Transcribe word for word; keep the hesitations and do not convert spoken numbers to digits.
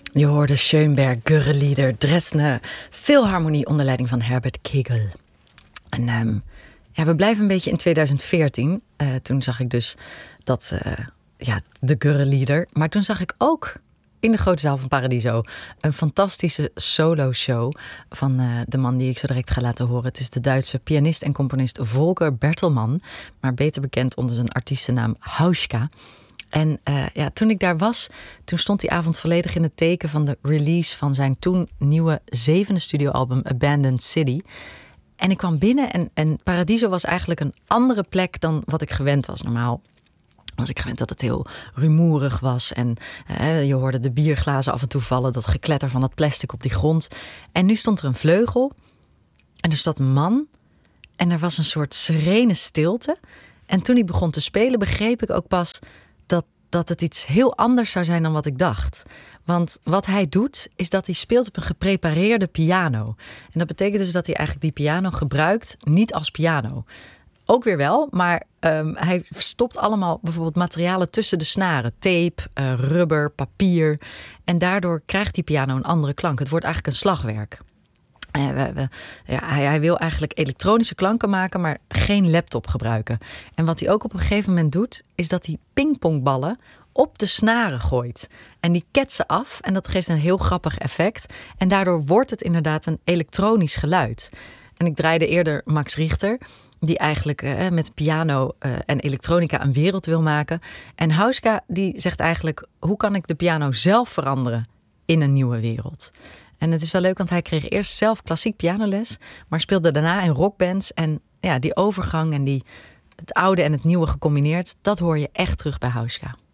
Je hoorde Schönberg, Gurrelieder, Dresne, Philharmonie onder leiding van Herbert Kegel. En um, ja, we blijven een beetje in twintig veertien. Uh, toen zag ik dus dat, uh, ja, de Gurrelieder. Maar toen zag ik ook in de grote zaal van Paradiso een fantastische solo-show van uh, de man die ik zo direct ga laten horen. Het is de Duitse pianist en componist Volker Bertelmann, maar beter bekend onder zijn artiestennaam Hauschka. En uh, ja, toen ik daar was, toen stond die avond volledig in het teken van de release van zijn toen nieuwe zevende studioalbum Abandoned City. En ik kwam binnen en, en Paradiso was eigenlijk een andere plek dan wat ik gewend was. Normaal was ik gewend dat het heel rumoerig was. En uh, je hoorde de bierglazen af en toe vallen, dat gekletter van het plastic op die grond. En nu stond er een vleugel en er zat een man en er was een soort serene stilte. En toen hij begon te spelen begreep ik ook pas dat, dat het iets heel anders zou zijn dan wat ik dacht. Want wat hij doet, is dat hij speelt op een geprepareerde piano. En dat betekent dus dat hij eigenlijk die piano gebruikt, niet als piano. Ook weer wel, maar um, hij stopt allemaal bijvoorbeeld materialen tussen de snaren. Tape, uh, rubber, papier. En daardoor krijgt die piano een andere klank. Het wordt eigenlijk een slagwerk. Uh, we, we, ja, hij, hij wil eigenlijk elektronische klanken maken, maar geen laptop gebruiken. En wat hij ook op een gegeven moment doet, is dat hij pingpongballen op de snaren gooit. En die ketsen af en dat geeft een heel grappig effect. En daardoor wordt het inderdaad een elektronisch geluid. En ik draaide eerder Max Richter, die eigenlijk uh, met piano uh, en elektronica een wereld wil maken. En Hauschka die zegt eigenlijk, hoe kan ik de piano zelf veranderen in een nieuwe wereld? En het is wel leuk, want hij kreeg eerst zelf klassiek pianoles, maar speelde daarna in rockbands. En ja, die overgang en die, het oude en het nieuwe gecombineerd, dat hoor je echt terug bij Hauschka.